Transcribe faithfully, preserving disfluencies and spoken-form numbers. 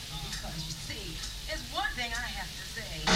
Because you see, it's one thing I have to say.